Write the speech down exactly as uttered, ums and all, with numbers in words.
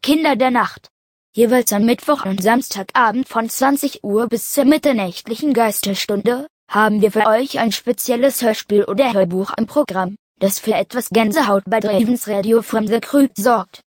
Kinder der Nacht. Jeweils am Mittwoch und Samstagabend von zwanzig Uhr bis zur mitternächtlichen Geisterstunde haben wir für euch ein spezielles Hörspiel oder Hörbuch im Programm, das für etwas Gänsehaut bei Dravens Radio from the Crypt sorgt.